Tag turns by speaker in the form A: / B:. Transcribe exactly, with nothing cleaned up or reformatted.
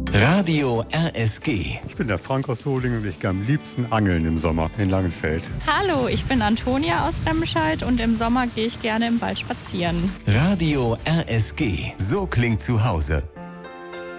A: Radio R S G.
B: Ich bin der Frank aus Solingen und ich gehe am liebsten angeln im Sommer in Langenfeld.
C: Hallo, ich bin Antonia aus Remscheid und im Sommer gehe ich gerne im Wald spazieren.
A: Radio R S G. So klingt zu Hause.